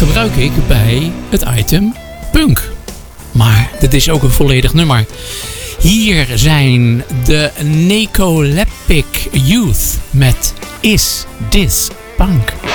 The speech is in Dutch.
gebruik ik bij het item punk. Maar dit is ook een volledig nummer. Hier zijn de Narcoleptic Youth met Is This Punk?